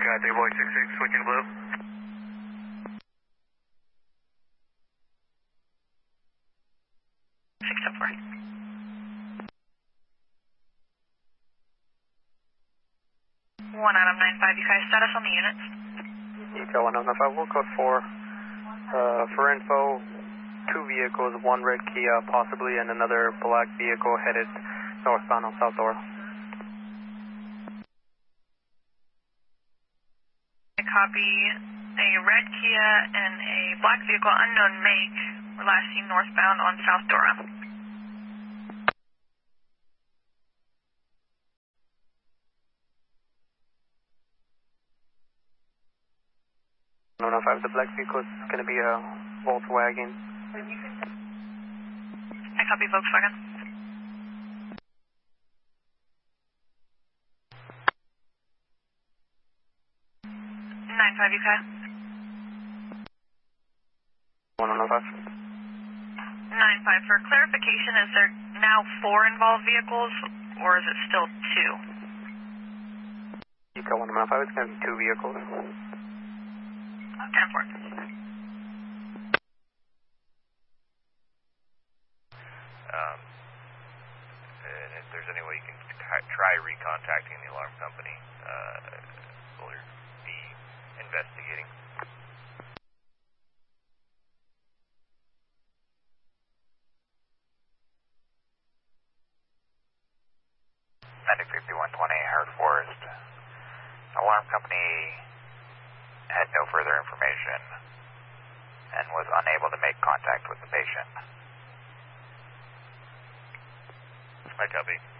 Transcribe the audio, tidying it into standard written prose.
Sky 3 boy 66, switching blue. Six up four. 1 out of 95, you guys status on the units? Eco 1 out of 95, we'll code 4. For info, 2 vehicles, 1 red Kia possibly, and another black vehicle headed northbound on South Dora. I copy a red Kia and a black vehicle, unknown make, were last seen northbound on South Dora. 105, the black vehicle is going to be a Volkswagen. I copy Volkswagen. Nine five UK. 105. 9-5. For clarification, is there now 4 involved vehicles, or is it still 2? Eco 105, it's going to be 2 vehicles. 10-4. And if there's any way you can try recontacting the alarm company, we'll be investigating. Medic 5120 Hard Forest. Alarm company had no further information and was unable to make contact with the patient. I copy.